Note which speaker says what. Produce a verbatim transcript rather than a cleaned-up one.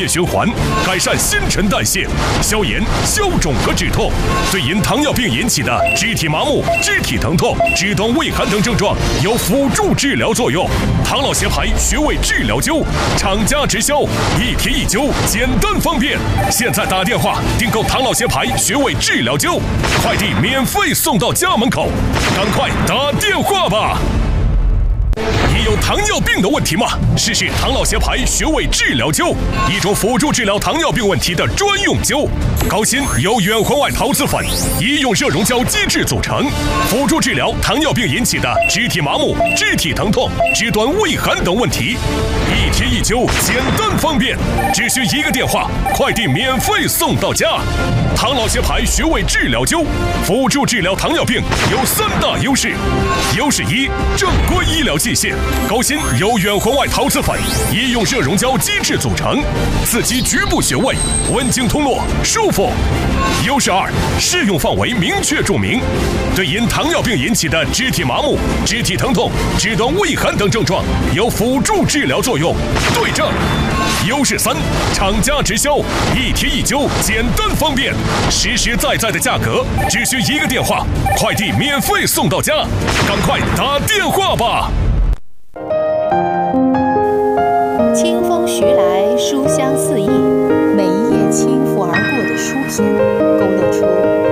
Speaker 1: 液循环，改善新陈代谢，消炎、消肿和止痛，对因糖尿病引起的肢体麻木、肢体疼痛、肢端畏寒等症状有辅助治疗作用。唐老协牌穴位治疗灸，厂家直销，一贴一灸，简单方便。现在打电话订购唐老协牌穴位治疗灸，快递免费送到家门口，赶快打电话吧！你有糖尿病的问题吗？试试唐老协牌穴位治疗灸，一种辅助治疗糖尿病问题的专用灸。高锌由远环外陶瓷粉、医用热熔胶基质组成，辅助治疗糖尿病引起的肢体麻木、肢体疼痛、肢端畏寒等问题。一贴一灸，简单方便，只需一个电话，快递免费送到家。唐老协牌穴位治疗灸，辅助治疗糖尿病有三大优势：优势一，正规医疗器械。高锌由远环外陶瓷粉、医用热熔胶基质组成，刺激局部穴位，温经通络，舒服。优势二，适用范围明确注明，对因糖尿病引起的肢体麻木、肢体疼痛、肢端畏寒等症状有辅助治疗作用，对症。优势三，厂家直销，一贴一灸，简单方便，实实在在的价格，只需一个电话，快递免费送到家，赶快打电话吧！
Speaker 2: 清风徐来，书香四溢，每一页轻拂而过的书篇，勾勒出